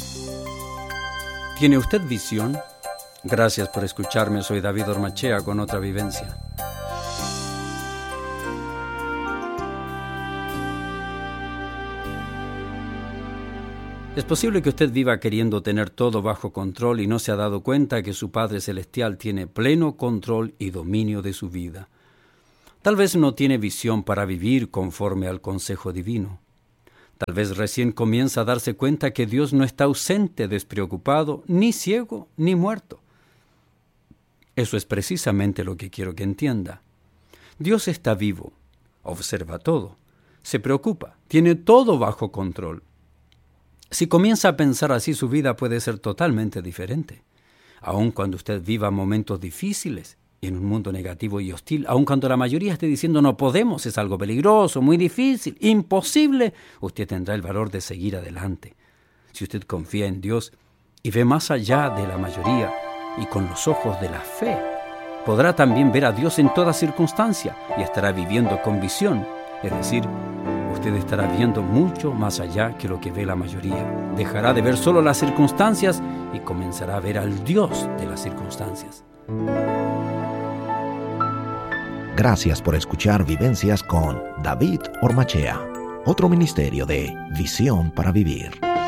¿Tiene usted visión? Gracias por escucharme, soy David Ormachea con otra vivencia. Es posible que usted viva queriendo tener todo bajo control y no se ha dado cuenta que su Padre Celestial tiene pleno control y dominio de su vida. Tal vez no tiene visión para vivir conforme al consejo divino. Tal vez recién comienza a darse cuenta que Dios no está ausente, despreocupado, ni ciego, ni muerto. Eso es precisamente lo que quiero que entienda. Dios está vivo, observa todo, se preocupa, tiene todo bajo control. Si comienza a pensar así, su vida puede ser totalmente diferente. Aun cuando usted viva momentos difíciles y en un mundo negativo y hostil, aun cuando la mayoría esté diciendo no podemos, es algo peligroso, muy difícil, imposible, usted tendrá el valor de seguir adelante. Si usted confía en Dios y ve más allá de la mayoría y con los ojos de la fe, podrá también ver a Dios en toda circunstancia y estará viviendo con visión, es decir, usted estará viendo mucho más allá que lo que ve la mayoría. Dejará de ver solo las circunstancias y comenzará a ver al Dios de las circunstancias. Gracias por escuchar Vivencias con David Ormachea, otro ministerio de Visión para Vivir.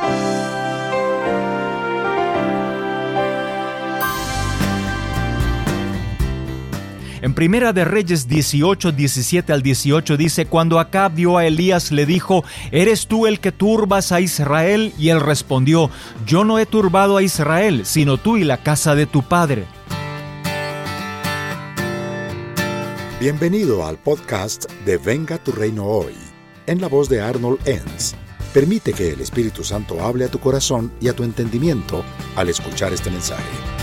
En Primera de Reyes 18, 17 al 18 dice: Cuando Acab vio a Elías, le dijo: ¿Eres tú el que turbas a Israel? Y él respondió: Yo no he turbado a Israel, sino tú y la casa de tu padre. Bienvenido al podcast de Venga tu Reino Hoy, en la voz de Arnold Enns. Permite que el Espíritu Santo hable a tu corazón y a tu entendimiento al escuchar este mensaje.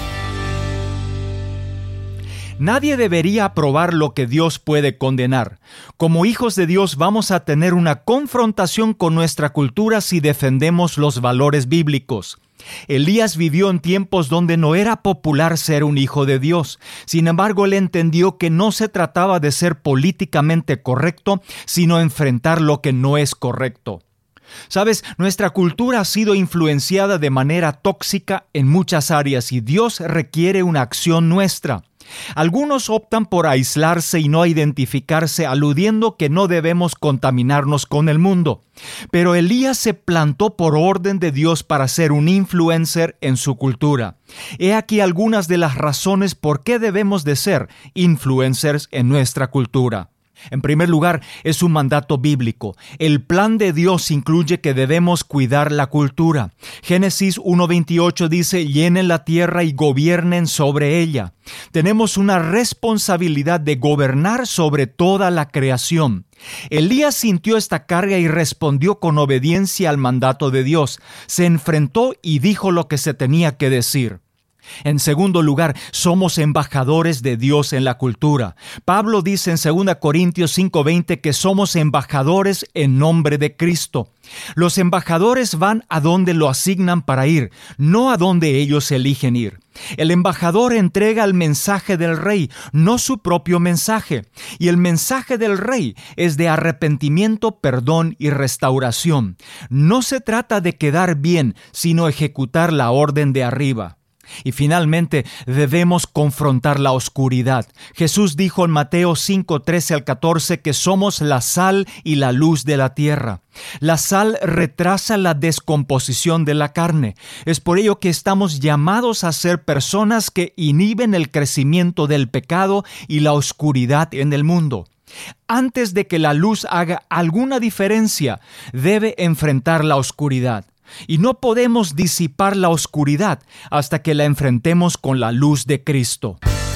Nadie debería aprobar lo que Dios puede condenar. Como hijos de Dios vamos a tener una confrontación con nuestra cultura si defendemos los valores bíblicos. Elías vivió en tiempos donde no era popular ser un hijo de Dios. Sin embargo, él entendió que no se trataba de ser políticamente correcto, sino enfrentar lo que no es correcto. Sabes, nuestra cultura ha sido influenciada de manera tóxica en muchas áreas y Dios requiere una acción nuestra. Algunos optan por aislarse y no identificarse, aludiendo que no debemos contaminarnos con el mundo. Pero Elías se plantó por orden de Dios para ser un influencer en su cultura. He aquí algunas de las razones por qué debemos de ser influencers en nuestra cultura. En primer lugar, es un mandato bíblico. El plan de Dios incluye que debemos cuidar la cultura. Génesis 1:28 dice: llenen la tierra y gobiernen sobre ella. Tenemos una responsabilidad de gobernar sobre toda la creación. Elías sintió esta carga y respondió con obediencia al mandato de Dios. Se enfrentó y dijo lo que se tenía que decir. En segundo lugar, somos embajadores de Dios en la cultura. Pablo dice en 2 Corintios 5:20 que somos embajadores en nombre de Cristo. Los embajadores van a donde lo asignan para ir, no a donde ellos eligen ir. El embajador entrega el mensaje del rey, no su propio mensaje. Y el mensaje del rey es de arrepentimiento, perdón y restauración. No se trata de quedar bien, sino ejecutar la orden de arriba. Y finalmente, debemos confrontar la oscuridad. Jesús dijo en Mateo 5:13 al 14 que somos la sal y la luz de la tierra. La sal retrasa la descomposición de la carne. Es por ello que estamos llamados a ser personas que inhiben el crecimiento del pecado y la oscuridad en el mundo. Antes de que la luz haga alguna diferencia, debe enfrentar la oscuridad. Y no podemos disipar la oscuridad hasta que la enfrentemos con la luz de Cristo.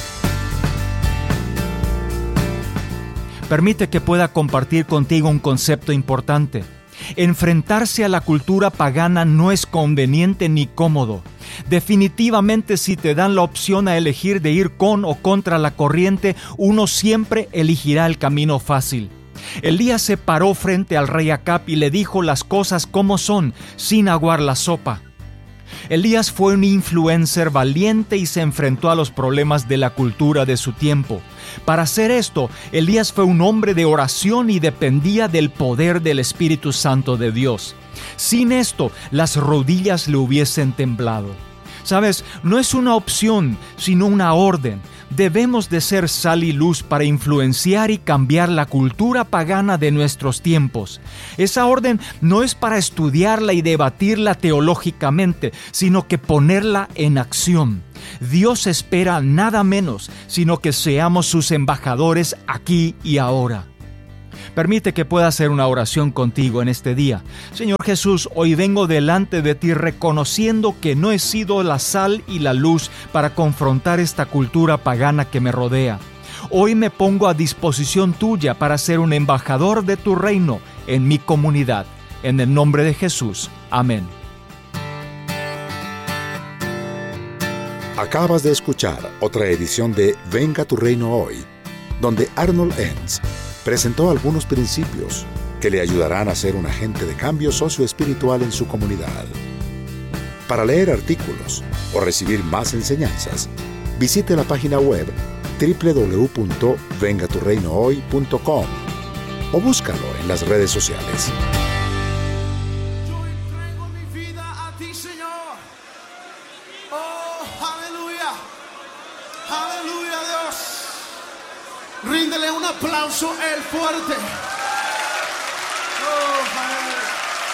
Permite que pueda compartir contigo un concepto importante. Enfrentarse a la cultura pagana no es conveniente ni cómodo. Definitivamente, si te dan la opción a elegir de ir con o contra la corriente, uno siempre elegirá el camino fácil. Elías se paró frente al rey Acab y le dijo las cosas como son, sin aguar la sopa. Elías fue un influencer valiente y se enfrentó a los problemas de la cultura de su tiempo. Para hacer esto, Elías fue un hombre de oración y dependía del poder del Espíritu Santo de Dios. Sin esto, las rodillas le hubiesen temblado. ¿Sabes? No es una opción, sino una orden. Debemos de ser sal y luz para influenciar y cambiar la cultura pagana de nuestros tiempos. Esa orden no es para estudiarla y debatirla teológicamente, sino que ponerla en acción. Dios espera nada menos, sino que seamos sus embajadores aquí y ahora. Permite que pueda hacer una oración contigo en este día. Señor Jesús, hoy vengo delante de ti reconociendo que no he sido la sal y la luz para confrontar esta cultura pagana que me rodea. Hoy me pongo a disposición tuya para ser un embajador de tu reino en mi comunidad. En el nombre de Jesús. Amén. Acabas de escuchar otra edición de Venga tu Reino Hoy, donde Arnold Enns presentó algunos principios que le ayudarán a ser un agente de cambio socioespiritual en su comunidad. Para leer artículos o recibir más enseñanzas, visite la página web www.vengaturreinohoy.com o búscalo en las redes sociales. Yo entrego mi vida a ti, Señor. Oh, aleluya. Aleluya, Dios. Ríndele un aplauso el fuerte.